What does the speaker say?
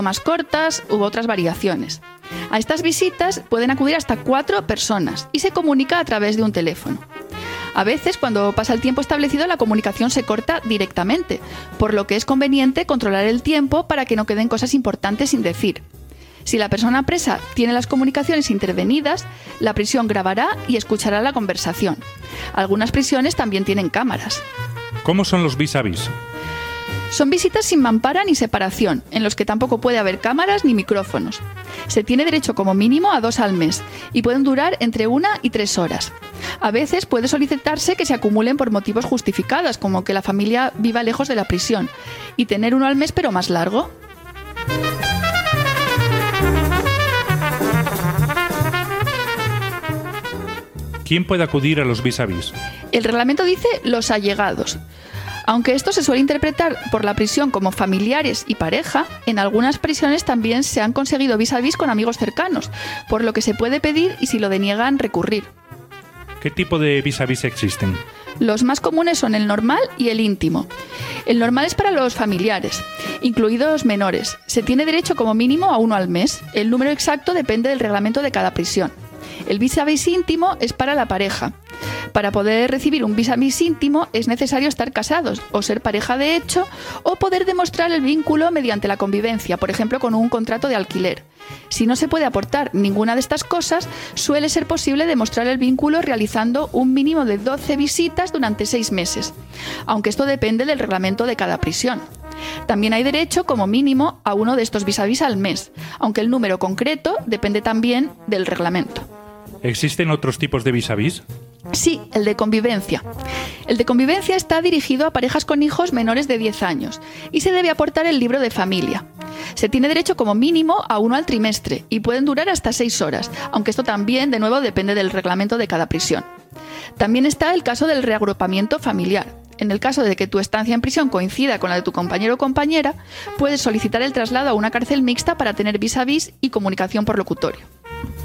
más cortas u otras variaciones. A estas visitas pueden acudir hasta 4 personas y se comunica a través de un teléfono. A veces, cuando pasa el tiempo establecido, la comunicación se corta directamente, por lo que es conveniente controlar el tiempo para que no queden cosas importantes sin decir. Si la persona presa tiene las comunicaciones intervenidas, la prisión grabará y escuchará la conversación. Algunas prisiones también tienen cámaras. ¿Cómo son los vis-a-vis? Son visitas sin mampara ni separación, en los que tampoco puede haber cámaras ni micrófonos. Se tiene derecho como mínimo a 2 al mes y pueden durar entre 1 y 3 horas. A veces puede solicitarse que se acumulen por motivos justificados, como que la familia viva lejos de la prisión, y tener uno al mes pero más largo. ¿Quién puede acudir a los vis-a-vis? El reglamento dice los allegados. Aunque esto se suele interpretar por la prisión como familiares y pareja, en algunas prisiones también se han conseguido vis-a-vis con amigos cercanos, por lo que se puede pedir y si lo deniegan, recurrir. ¿Qué tipo de vis-a-vis existen? Los más comunes son el normal y el íntimo. El normal es para los familiares, incluidos menores. Se tiene derecho como mínimo a 1 al mes. El número exacto depende del reglamento de cada prisión. El vis-a-vis íntimo es para la pareja. Para poder recibir un vis-a-vis íntimo es necesario estar casados o ser pareja de hecho o poder demostrar el vínculo mediante la convivencia, por ejemplo con un contrato de alquiler. Si no se puede aportar ninguna de estas cosas, suele ser posible demostrar el vínculo realizando un mínimo de 12 visitas durante 6 meses, aunque esto depende del reglamento de cada prisión. También hay derecho como mínimo a uno de estos vis-a-vis al mes, aunque el número concreto depende también del reglamento. ¿Existen otros tipos de vis-a-vis? Sí, el de convivencia. El de convivencia está dirigido a parejas con hijos menores de 10 años y se debe aportar el libro de familia. Se tiene derecho como mínimo a 1 al trimestre y pueden durar hasta 6 horas, aunque esto también, de nuevo, depende del reglamento de cada prisión. También está el caso del reagrupamiento familiar. En el caso de que tu estancia en prisión coincida con la de tu compañero o compañera, puedes solicitar el traslado a una cárcel mixta para tener vis-a-vis y comunicación por locutorio.